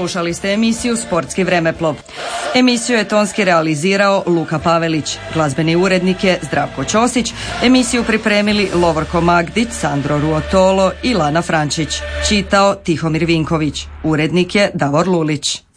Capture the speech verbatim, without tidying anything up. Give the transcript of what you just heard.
Slušali ste emisiju Sportski vremeplov. Emisiju je tonski realizirao Luka Pavelić, glazbeni urednik je Zdravko Ćosić, emisiju pripremili Lovorko Magdić, Sandro Ruotolo i Lana Frančić. Čitao Tihomir Vinković, urednik je Davor Lulić.